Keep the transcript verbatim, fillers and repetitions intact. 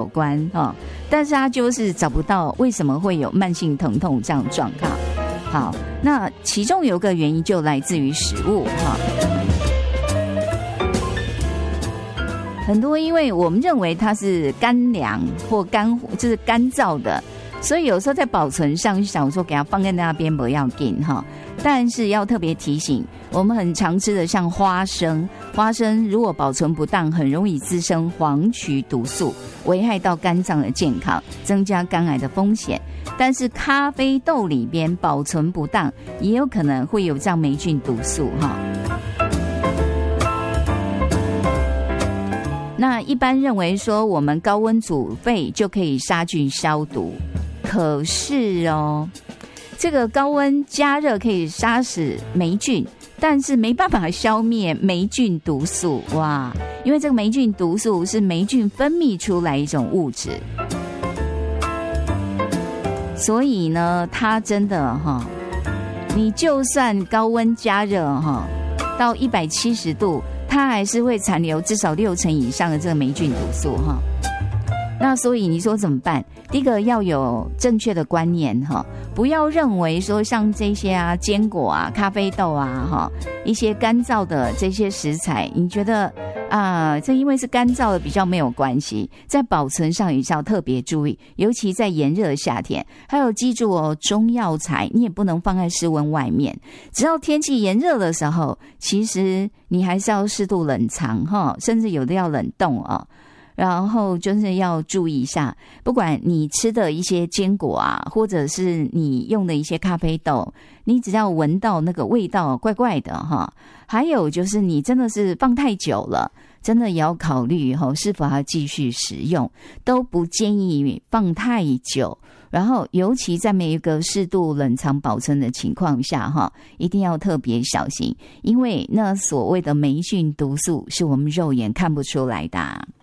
关哈，但是他就是找不到为什么会有慢性疼痛这样的状况。好，那其中有个原因就来自于食物哈。很多因为我们认为它是干凉或干就是干燥的，所以有时候在保存上想说给它放在那边不要紧哈。但是要特别提醒，我们很常吃的像花生，花生如果保存不当，很容易滋生黄曲毒素，危害到肝脏的健康，增加肝癌的风险。但是咖啡豆里边保存不当，也有可能会有这样霉菌毒素哈。那一般认为说我们高温煮沸就可以杀菌消毒，可是哦，这个高温加热可以杀死霉菌，但是没办法消灭霉菌毒素哇！因为这个霉菌毒素是霉菌分泌出来一种物质，所以呢，它真的哈，你就算高温加热哈，到一百七十度。它还是会残留至少六成以上的这个霉菌毒素哈。那所以你说怎么办？第一个要有正确的观念哈，不要认为说像这些啊坚果啊、咖啡豆啊哈一些干燥的这些食材，你觉得啊这因为是干燥的比较没有关系，在保存上也是要特别注意，尤其在炎热的夏天。还有记住哦，中药材你也不能放在室温外面，只要天气炎热的时候，其实你还是要适度冷藏哈，甚至有的要冷冻哦。然后就是要注意一下，不管你吃的一些坚果啊，或者是你用的一些咖啡豆，你只要闻到那个味道怪怪的哈。还有就是你真的是放太久了，真的也要考虑哈，是否要继续食用，都不建议放太久。然后尤其在每一个适度冷藏保存的情况下哈，一定要特别小心，因为那所谓的霉菌毒素是我们肉眼看不出来的啊。